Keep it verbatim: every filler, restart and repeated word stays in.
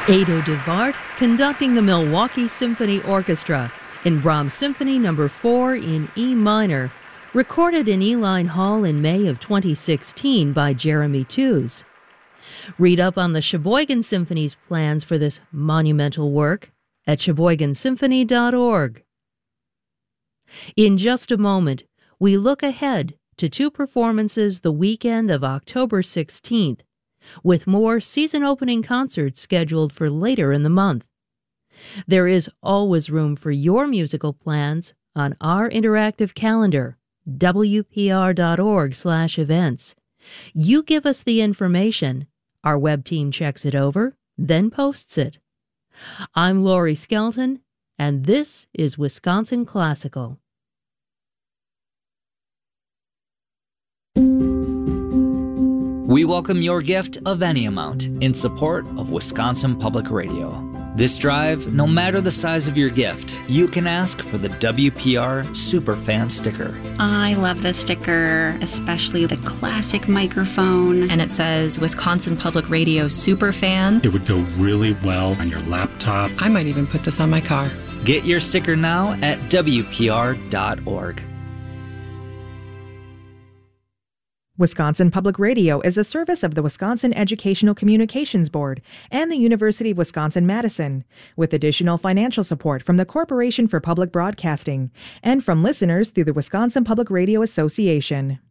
Ado Devart conducting the Milwaukee Symphony Orchestra in Brahms Symphony Number four in E minor, recorded in Uihlein Hall in May of twenty sixteen by Jeremy Tews. Read up on the Sheboygan Symphony's plans for this monumental work at sheboygan symphony dot org. In just a moment, we look ahead to two performances the weekend of October sixteenth, with more season-opening concerts scheduled for later in the month. There is always room for your musical plans on our interactive calendar, w p r dot org slash events. You give us the information, our web team checks it over, then posts it. I'm Lori Skelton, and this is Wisconsin Classical. We welcome your gift of any amount in support of Wisconsin Public Radio. This drive, no matter the size of your gift, you can ask for the W P R Superfan sticker. I love this sticker, especially the classic microphone. And it says Wisconsin Public Radio Superfan. It would go really well on your laptop. I might even put this on my car. Get your sticker now at w p r dot org. Wisconsin Public Radio is a service of the Wisconsin Educational Communications Board and the University of Wisconsin-Madison, with additional financial support from the Corporation for Public Broadcasting and from listeners through the Wisconsin Public Radio Association.